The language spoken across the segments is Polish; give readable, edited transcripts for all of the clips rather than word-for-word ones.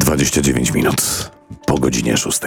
29 minut po godzinie 6.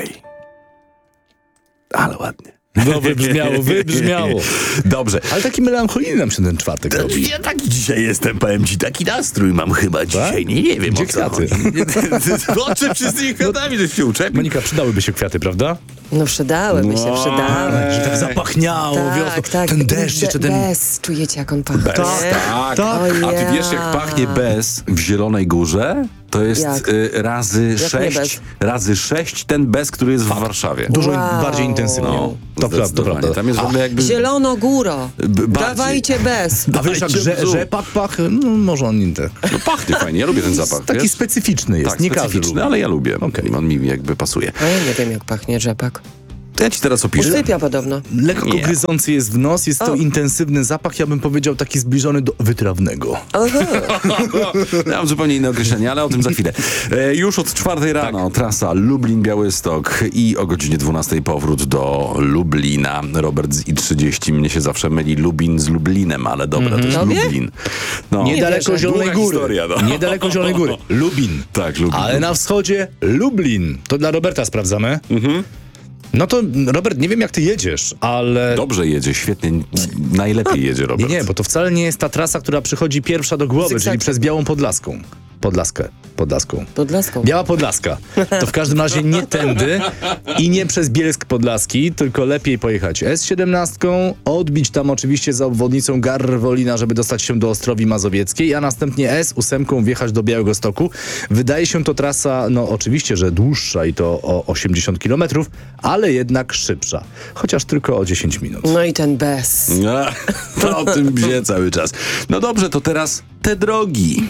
Ale ładnie. No wybrzmiało. Dobrze. Ale taki melancholijny nam się ten czwartek robi. Ja taki dzisiaj jestem, powiem ci, taki nastrój mam chyba dzisiaj. Nie wiem, Gdzie o co kwiaty? chodzi. Oczy z tymi kwiatami, żeś się uczepił. Monika, przydałyby się kwiaty, prawda? No przydałyby się. Że tak zapachniało, wiosną. Tak. Ten deszcz jeszcze ten... Bez, czujecie jak on pachnie? Tak. O A ty wiesz, jak ja. pachnie bez w Zielonej Górze? To jest Jak? razy Jak nie bez? 6 ten bez, który jest w Warszawie. Dużo Wow. bardziej intensywnie. No, To prawda. Tam jest w ogóle jakby... Zielonogóro. bardziej. Dawajcie bez. A wiesz, jak rzepak pach, no może on nie tak. No pachnie fajnie, ja lubię ten zapach. Taki wiesz? specyficzny jest, Tak, nie każdy specyficzny, lubi. ale ja lubię. Okej. On mi jakby pasuje. A ja nie wiem, jak pachnie rzepak. To ja ci teraz opiszę. Usypia podobno. Lekko Nie. gryzący jest w nos, jest to intensywny zapach, ja bym powiedział taki zbliżony do wytrawnego. Ja mam zupełnie inne określenie, ale o tym za chwilę. Już od 4 rano trasa Lublin-Białystok i o godzinie 12 powrót do Lublina. Robert z I30 mnie się zawsze myli Lubin z Lublinem, ale dobra, to jest Tobie? Lublin. No. Niedaleko wierzę. Zielonej Długa Góry. historia, no. Niedaleko Zielonej Góry. Lubin. Tak, Lubin. Ale na wschodzie Lublin. To dla Roberta sprawdzamy. No to Robert, nie wiem jak ty jedziesz, ale... Dobrze jedzie, świetnie. Najlepiej jedzie Robert. Nie, bo to wcale nie jest ta trasa, która przychodzi pierwsza do głowy, Zygzak. czyli przez Białą Podlaską. Podlaską. Pod laską. Biała Podlaska. To w każdym razie nie tędy i nie przez Bielsk Podlaski, tylko lepiej pojechać S17, odbić tam oczywiście za obwodnicą Garwolina, żeby dostać się do Ostrowi Mazowieckiej, a następnie S8 wjechać do Białegostoku. Wydaje się to trasa, no oczywiście, że dłuższa i to o 80 km, ale jednak szybsza. Chociaż tylko o 10 minut. No i ten bez. To o tym bzie cały czas. No dobrze, to teraz te drogi.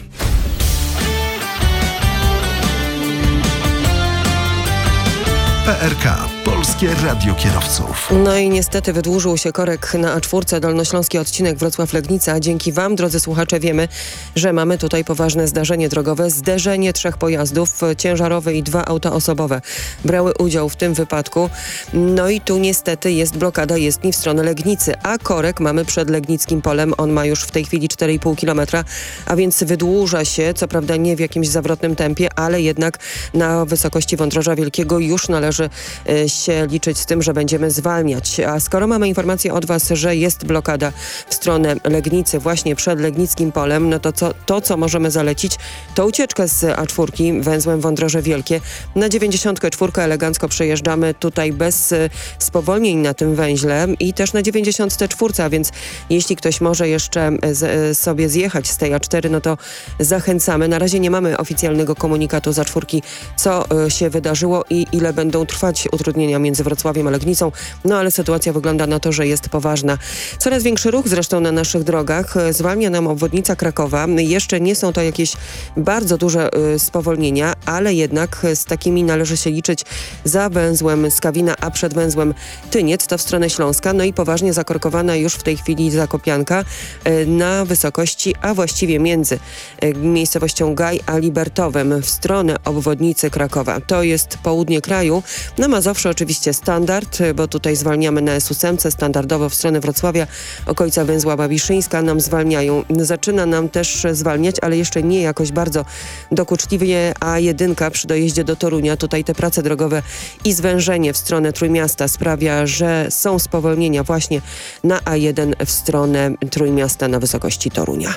PRK. Polskie Radio Kierowców. No i niestety wydłużył się korek na A4, dolnośląski odcinek Wrocław-Legnica. Dzięki wam, drodzy słuchacze, wiemy, że mamy tutaj poważne zdarzenie drogowe. Zderzenie 3 pojazdów, ciężarowy i 2 auta osobowe brały udział w tym wypadku. No i tu niestety jest blokada jezdni w stronę Legnicy, a korek mamy przed Legnickim Polem. On ma już w tej chwili 4,5 km, a więc wydłuża się, co prawda nie w jakimś zawrotnym tempie, ale jednak na wysokości Wądroża Wielkiego już należy się liczyć z tym, że będziemy zwalniać. A skoro mamy informację od was, że jest blokada w stronę Legnicy, właśnie przed Legnickim Polem, no to co możemy zalecić, to ucieczkę z A4 węzłem Wądroże Wielkie. Na 94 elegancko przejeżdżamy tutaj bez spowolnień na tym węźle i też na 94, a więc jeśli ktoś może jeszcze sobie zjechać z tej A4, no to zachęcamy. Na razie nie mamy oficjalnego komunikatu z A4, co się wydarzyło i ile będą trwać utrudnienia między Wrocławiem a Legnicą, no ale sytuacja wygląda na to, że jest poważna. Coraz większy ruch zresztą na naszych drogach. Zwalnia nam obwodnica Krakowa. Jeszcze nie są to jakieś bardzo duże spowolnienia, ale jednak z takimi należy się liczyć za węzłem Skawina, a przed węzłem Tyniec, to w stronę Śląska. No i poważnie zakorkowana już w tej chwili Zakopianka na wysokości, a właściwie między miejscowością Gaj a Libertowem w stronę obwodnicy Krakowa. To jest południe kraju. Na Mazowszu oczywiście standard, bo tutaj zwalniamy na S8, standardowo w stronę Wrocławia, okolica węzła Babiszyńska nam zwalniają. Zaczyna nam też zwalniać, ale jeszcze nie jakoś bardzo dokuczliwie, A1 przy dojeździe do Torunia. Tutaj te prace drogowe i zwężenie w stronę Trójmiasta sprawia, że są spowolnienia właśnie na A1 w stronę Trójmiasta na wysokości Torunia.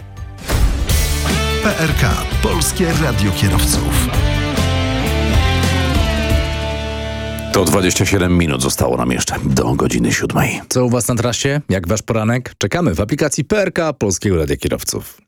PRK. Polskie Radio Kierowców. To 27 minut zostało nam jeszcze do godziny 7. Co u was na trasie? Jak wasz poranek? Czekamy w aplikacji PRK Polskiego Radia Kierowców.